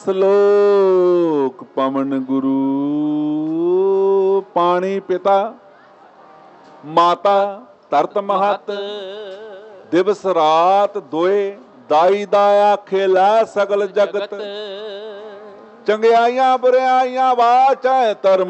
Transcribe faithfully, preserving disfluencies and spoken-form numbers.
ਸਲੋਕ ਪਵਨ ਗੁਰੂ ਪਾਣੀ ਪਿਤਾ ਮਾਤਾ ਧਰਤ ਮਹਤ ਦਿਵਸ ਰਾਤ ਦੋਏ ਦਾਈ ਦਾ ਆਖੇ ਲੈ ਸਗਲ ਜਗਤ ਚੰਗਿਆਈਆਂ ਬੁਰਿਆਈਆਂ ਵਾਚੈ ਧਰਮ